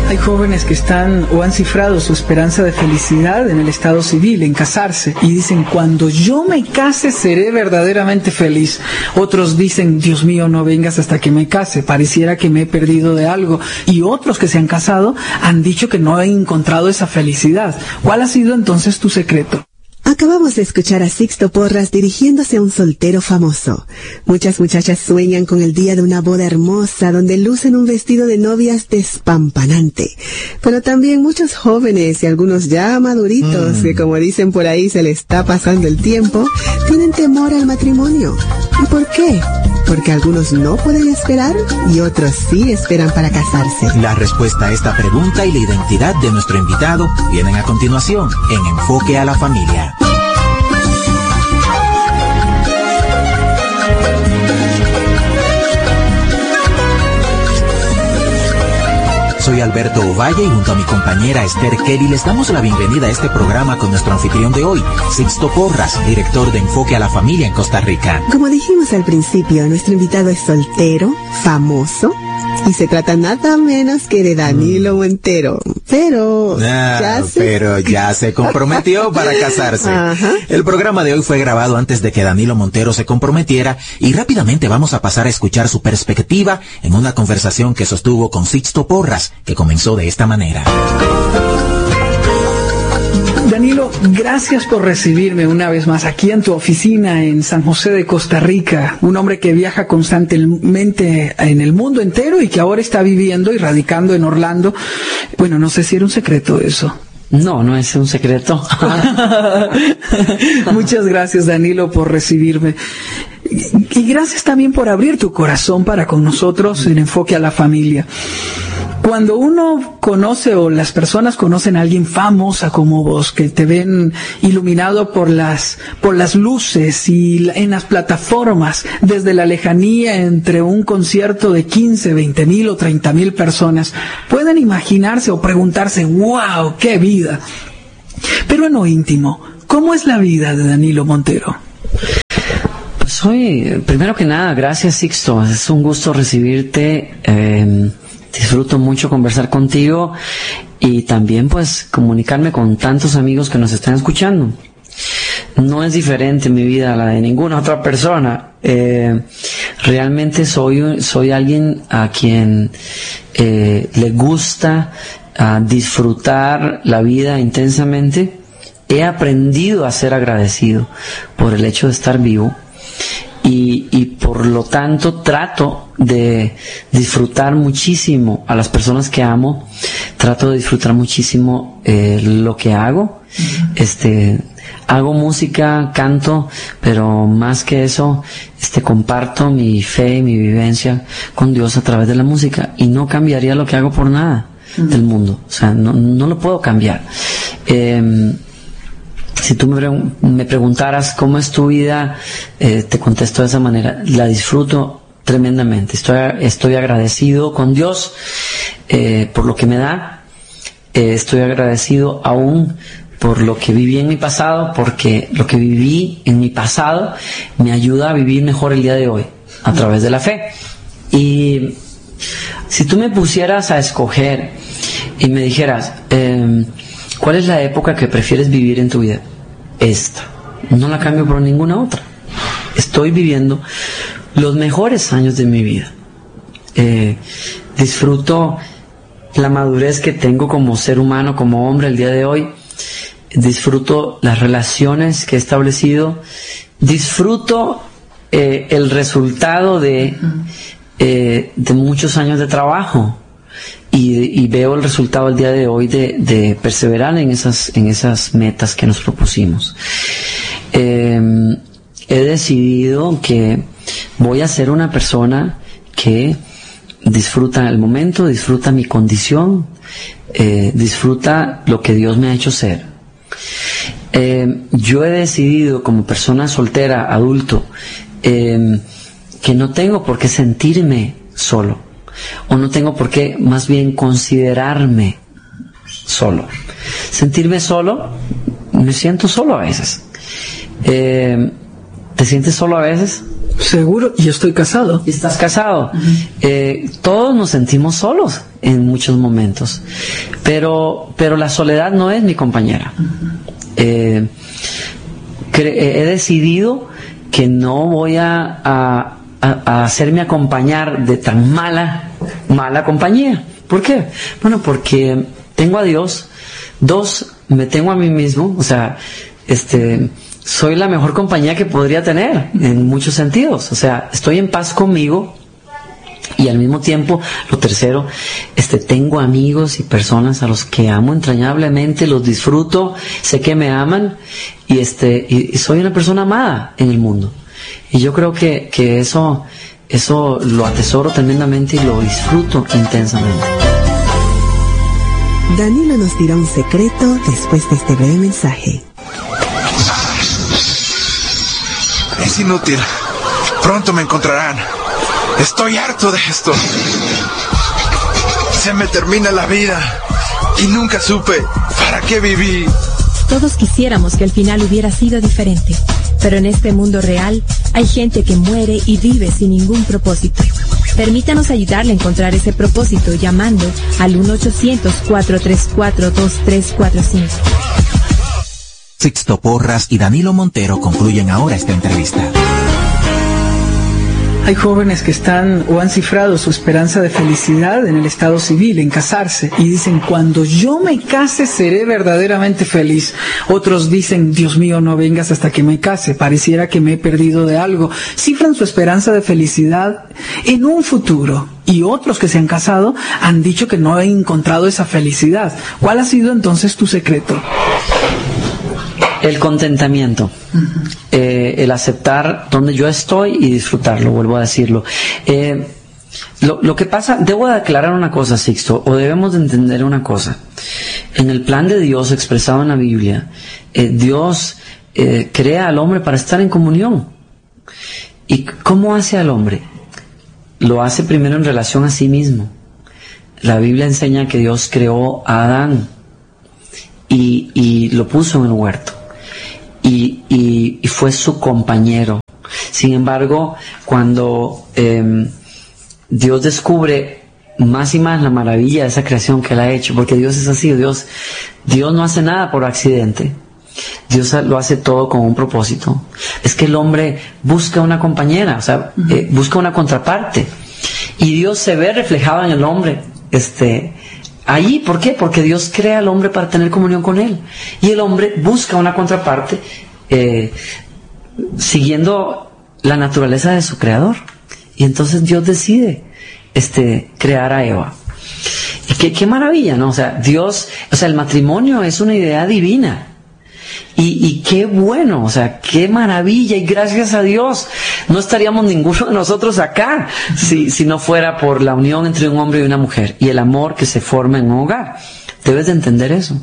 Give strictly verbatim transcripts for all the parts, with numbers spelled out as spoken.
Hay jóvenes que están o han cifrado su esperanza de felicidad en el estado civil, en casarse, y dicen, cuando yo me case seré verdaderamente feliz. Otros dicen, Dios mío, no vengas hasta que me case, pareciera que me he perdido de algo. Y otros que se han casado han dicho que no han encontrado esa felicidad. ¿Cuál ha sido entonces tu secreto? Acabamos de escuchar a Sixto Porras dirigiéndose a un soltero famoso. Muchas muchachas sueñan con el día de una boda hermosa donde lucen un vestido de novias despampanante. Pero también muchos jóvenes y algunos ya maduritos, mm. que como dicen por ahí se les está pasando el tiempo, tienen temor al matrimonio. ¿Y por qué? Porque algunos no pueden esperar y otros sí esperan para casarse. La respuesta a esta pregunta y la identidad de nuestro invitado vienen a continuación en Enfoque a la Familia. Soy Alberto Ovalle y junto a mi compañera Esther Kelly les damos la bienvenida a este programa con nuestro anfitrión de hoy, Sixto Porras, director de Enfoque a la Familia en Costa Rica. Como dijimos al principio, nuestro invitado es soltero, famoso, y se trata nada menos que de Danilo Montero. Pero, ah, ya se... pero ya se comprometió para casarse. Ajá. El programa de hoy fue grabado antes de que Danilo Montero se comprometiera y rápidamente vamos a pasar a escuchar su perspectiva en una conversación que sostuvo con Sixto Porras, que comenzó de esta manera. Danilo, gracias por recibirme una vez más aquí en tu oficina en San José de Costa Rica. Un hombre que viaja constantemente en el mundo entero y que ahora está viviendo y radicando en Orlando. Bueno, no sé si era un secreto eso. No, no es un secreto. Muchas gracias, Danilo, por recibirme. Y gracias también por abrir tu corazón para con nosotros en Enfoque a la Familia. Cuando uno conoce o las personas conocen a alguien famosa como vos, que te ven iluminado por las, por las luces y en las plataformas, desde la lejanía entre un concierto de quince, veinte mil o treinta mil personas, pueden imaginarse o preguntarse, wow, qué vida. Pero en lo íntimo, ¿cómo es la vida de Danilo Montero? Pues soy, primero que nada, gracias Sixto, es un gusto recibirte. eh, Disfruto mucho conversar contigo y también pues comunicarme con tantos amigos que nos están escuchando. No es diferente mi vida a la de ninguna otra persona. Eh, realmente soy, soy alguien a quien eh, le gusta uh, disfrutar la vida intensamente. He aprendido a ser agradecido por el hecho de estar vivo. Y, y por lo tanto trato de disfrutar muchísimo a las personas que amo, trato de disfrutar muchísimo eh, lo que hago. Este, hago música, canto, pero más que eso, este, comparto mi fe y mi vivencia con Dios a través de la música y no cambiaría lo que hago por nada uh-huh. del mundo. O sea, no, no lo puedo cambiar. Eh, Si tú me, pre- me preguntaras cómo es tu vida, eh, te contesto de esa manera. La disfruto tremendamente. Estoy, estoy agradecido con Dios eh, por lo que me da. Eh, estoy agradecido aún por lo que viví en mi pasado, porque lo que viví en mi pasado me ayuda a vivir mejor el día de hoy, a través de la fe. Y si tú me pusieras a escoger y me dijeras... Eh, ¿cuál es la época que prefieres vivir en tu vida? Esta. No la cambio por ninguna otra. Estoy viviendo los mejores años de mi vida. Eh, disfruto la madurez que tengo como ser humano, como hombre el día de hoy. Disfruto las relaciones que he establecido. Disfruto eh, el resultado de, eh, de muchos años de trabajo. Y, y veo el resultado el día de hoy de, de perseverar en esas, en esas metas que nos propusimos. Eh, he decidido que voy a ser una persona que disfruta el momento, disfruta mi condición, eh, disfruta lo que Dios me ha hecho ser. Eh, yo he decidido como persona soltera, adulto, eh, que no tengo por qué sentirme solo. O no tengo por qué, más bien, considerarme solo. Sentirme solo, me siento solo a veces. Eh, ¿Te sientes solo a veces? Seguro, y yo estoy casado. Y estás casado. Uh-huh. Eh, todos nos sentimos solos en muchos momentos, pero, pero la soledad no es mi compañera. Uh-huh. Eh, cre- he decidido que no voy a, a, a hacerme acompañar de tan mala, mala compañía. ¿Por qué? Bueno, porque tengo a Dios. Dos, me tengo a mí mismo. O sea, este, soy la mejor compañía que podría tener en muchos sentidos. O sea, estoy en paz conmigo. Y al mismo tiempo, lo tercero, este, tengo amigos y personas a los que amo entrañablemente, los disfruto, sé que me aman, y este, y, y soy una persona amada en el mundo. Y yo creo que, que eso, eso lo atesoro tremendamente y lo disfruto intensamente. Danilo nos dirá un secreto después de este breve mensaje. Es inútil. Pronto me encontrarán. Estoy harto de esto. Se me termina la vida y nunca supe para qué viví. Todos quisiéramos que el final hubiera sido diferente, pero en este mundo real hay gente que muere y vive sin ningún propósito. Permítanos ayudarle a encontrar ese propósito llamando al uno ochocientos, cuatro tres cuatro, dos tres cuatro cinco. Sixto Porras y Danilo Montero concluyen ahora esta entrevista. Hay jóvenes que están o han cifrado su esperanza de felicidad en el estado civil, en casarse, y dicen, cuando yo me case seré verdaderamente feliz. Otros dicen, Dios mío, no vengas hasta que me case, pareciera que me he perdido de algo. Cifran su esperanza de felicidad en un futuro. Y otros que se han casado han dicho que no han encontrado esa felicidad. ¿Cuál ha sido entonces tu secreto? El contentamiento, uh-huh. eh, el aceptar donde yo estoy y disfrutarlo, vuelvo a decirlo. Eh, lo, lo que pasa, debo de aclarar una cosa, Sixto, o debemos de entender una cosa. En el plan de Dios expresado en la Biblia, eh, Dios eh, crea al hombre para estar en comunión. ¿Y cómo hace al hombre? Lo hace primero en relación a sí mismo. La Biblia enseña que Dios creó a Adán y, y lo puso en el huerto. Y, y, y fue su compañero. Sin embargo, cuando eh, Dios descubre más y más la maravilla de esa creación que Él ha hecho, porque Dios es así, Dios, Dios no hace nada por accidente, Dios lo hace todo con un propósito. Es que el hombre busca una compañera, o sea, uh-huh. eh, busca una contraparte, y Dios se ve reflejado en el hombre, este, allí. ¿Por qué? Porque Dios crea al hombre para tener comunión con Él. Y el hombre busca una contraparte eh, siguiendo la naturaleza de su creador. Y entonces Dios decide este, crear a Eva. Y qué, qué maravilla, ¿no? O sea, Dios, o sea, el matrimonio es una idea divina. Y, y qué bueno, o sea, qué maravilla, y gracias a Dios no estaríamos ninguno de nosotros acá si, si no fuera por la unión entre un hombre y una mujer y el amor que se forma en un hogar. Debes de entender eso.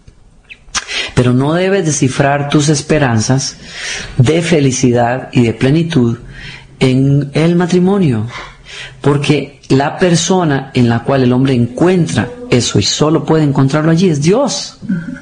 Pero no debes descifrar tus esperanzas de felicidad y de plenitud en el matrimonio, porque la persona en la cual el hombre encuentra eso, y solo puede encontrarlo allí, es Dios.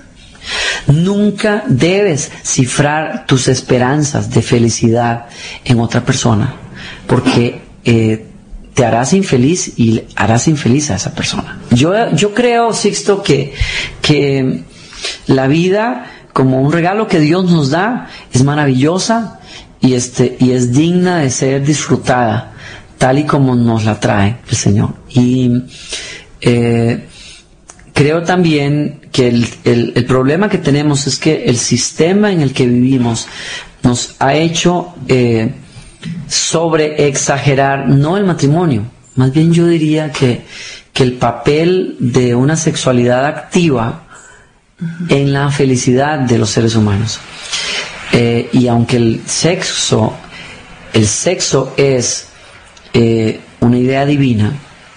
Nunca debes cifrar tus esperanzas de felicidad en otra persona, porque eh, te harás infeliz y harás infeliz a esa persona. Yo, yo creo, Sixto, que, que la vida, como un regalo que Dios nos da, es maravillosa y, este, y es digna de ser disfrutada, tal y como nos la trae el Señor. Y eh, creo también que el, el, el problema que tenemos es que el sistema en el que vivimos nos ha hecho eh, sobre exagerar, no el matrimonio, más bien yo diría que, que el papel de una sexualidad activa en la felicidad de los seres humanos. Eh, y aunque el sexo, el sexo es eh, una idea divina,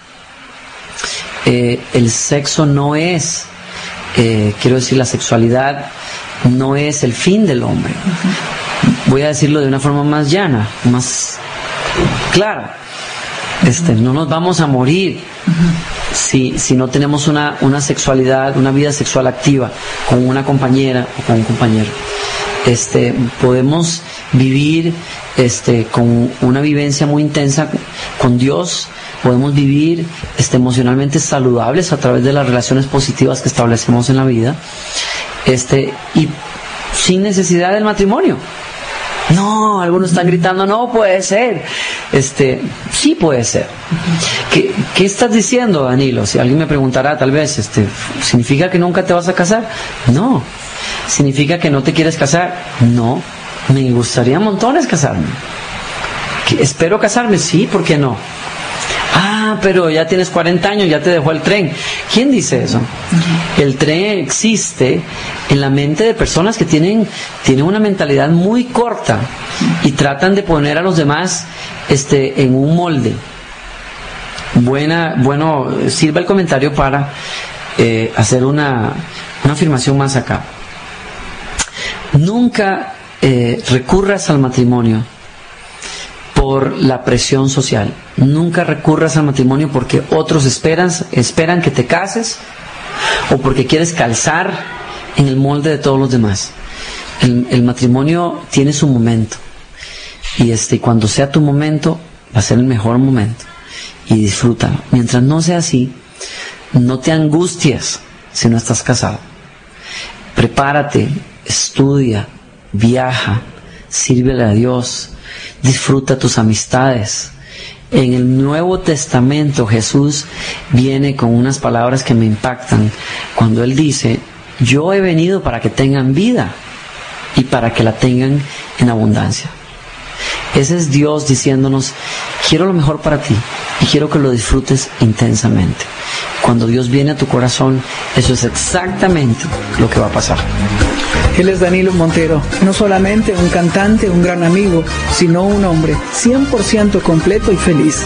Eh, el sexo no es, eh, quiero decir, la sexualidad no es el fin del hombre. Uh-huh. Voy a decirlo de una forma más llana, más clara. Este, no nos vamos a morir. Uh-huh. si, si no tenemos una, una sexualidad, una vida sexual activa con una compañera o con un compañero. Este, podemos vivir este, con una vivencia muy intensa con Dios, podemos vivir este, emocionalmente saludables a través de las relaciones positivas que establecemos en la vida, este, y sin necesidad del matrimonio. No, algunos están gritando, no puede ser. Este, sí puede ser. ¿Qué, qué estás diciendo, Danilo? Si alguien me preguntará, tal vez, este, ¿significa que nunca te vas a casar? No. ¿Significa que no te quieres casar? No. Me gustaría montones casarme. ¿Qué, espero casarme? Sí, ¿por qué no? Ah, pero ya tienes cuarenta años, ya te dejó el tren. ¿Quién dice eso? Uh-huh. El tren existe en la mente de personas que tienen, tienen una mentalidad muy corta y tratan de poner a los demás este, en un molde. Buena, bueno, sirve el comentario para eh, hacer una, una afirmación más acá. Nunca eh, recurras al matrimonio por la presión social. Nunca recurras al matrimonio porque otros esperan, esperan que te cases o porque quieres calzar en el molde de todos los demás. El, el matrimonio tiene su momento y este, cuando sea tu momento va a ser el mejor momento y disfrútalo. Mientras no sea así, no te angusties si no estás casado. Prepárate, estudia, viaja, sírvele a Dios, disfruta tus amistades. En el Nuevo Testamento Jesús viene con unas palabras que me impactan cuando Él dice: yo he venido para que tengan vida y para que la tengan en abundancia. Ese es Dios diciéndonos: quiero lo mejor para ti y quiero que lo disfrutes intensamente. Cuando Dios viene a tu corazón, eso es exactamente lo que va a pasar. Él es Danilo Montero, no solamente un cantante, un gran amigo, sino un hombre cien por ciento completo y feliz.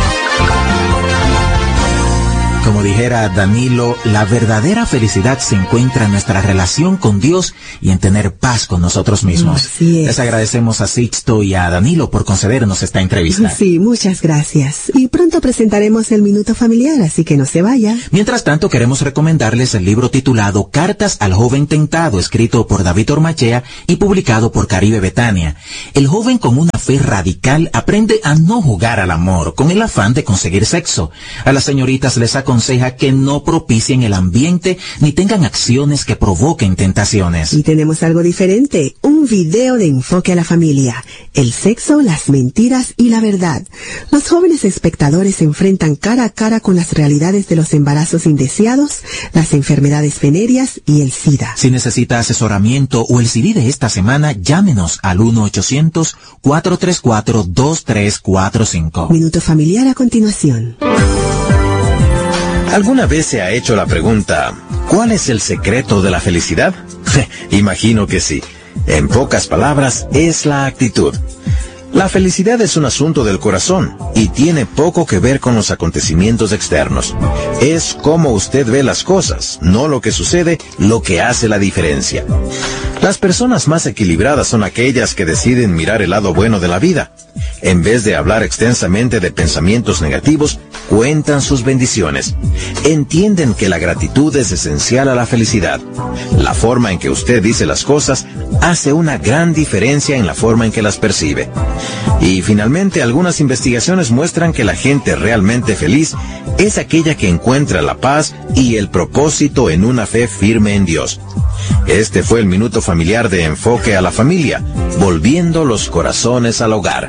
Como dijera Danilo, la verdadera felicidad se encuentra en nuestra relación con Dios y en tener paz con nosotros mismos. Así es. Les agradecemos a Sixto y a Danilo por concedernos esta entrevista. Sí, muchas gracias. Y pronto presentaremos el Minuto Familiar, así que no se vaya. Mientras tanto, queremos recomendarles el libro titulado Cartas al Joven Tentado, escrito por David Ormachea y publicado por Caribe Betania. El joven con una fe radical aprende a no jugar al amor con el afán de conseguir sexo. A las señoritas les aconseja que no propicien el ambiente ni tengan acciones que provoquen tentaciones. Y tenemos algo diferente, un video de enfoque a la familia, el sexo, las mentiras y la verdad. Los jóvenes espectadores se enfrentan cara a cara con las realidades de los embarazos indeseados, las enfermedades venéreas y el SIDA. Si necesita asesoramiento o el C D de esta semana, llámenos al uno ochocientos, cuatro tres cuatro, dos tres cuatro cinco. Minuto Familiar a continuación. ¿Alguna vez se ha hecho la pregunta, ¿cuál es el secreto de la felicidad? Imagino que sí. En pocas palabras, es la actitud. La felicidad es un asunto del corazón y tiene poco que ver con los acontecimientos externos. Es cómo usted ve las cosas, no lo que sucede, lo que hace la diferencia. Las personas más equilibradas son aquellas que deciden mirar el lado bueno de la vida. En vez de hablar extensamente de pensamientos negativos, cuentan sus bendiciones. Entienden que la gratitud es esencial a la felicidad. La forma en que usted dice las cosas hace una gran diferencia en la forma en que las percibe. Y finalmente, algunas investigaciones muestran que la gente realmente feliz es aquella que encuentra la paz y el propósito en una fe firme en Dios. Este fue el Minuto Familiar de Enfoque a la Familia, volviendo los corazones al hogar.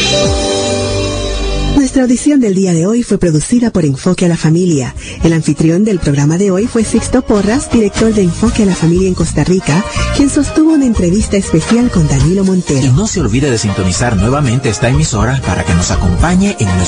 Nuestra audición del día de hoy fue producida por Enfoque a la Familia. El anfitrión del programa de hoy fue Sixto Porras, director de Enfoque a la Familia en Costa Rica, quien sostuvo una entrevista especial con Danilo Montero. Y no se olvide de sintonizar nuevamente esta emisora para que nos acompañe en nuestro